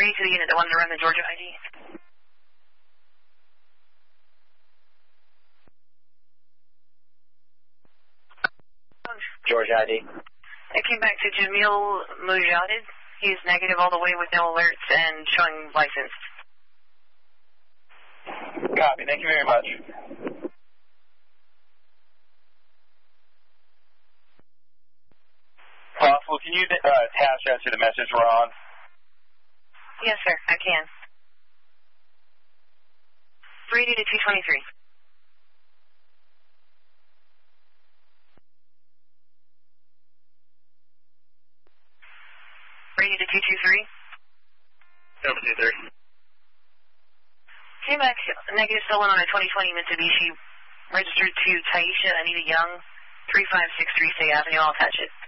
to the unit that wanted to run the Georgia ID. Georgia ID. I came back to Jamil Mujahid. He's negative all the way with no alerts and showing license. Copy. Thank you very much. Possible, can you attach that to the message we're on? Yes, sir, I can. 380 to 223. Ready to 223? Over 2-3. Came back negative stolen on a 2020 Mitsubishi, registered to Taisha Anita Young, 3563 State Avenue. I'll attach it.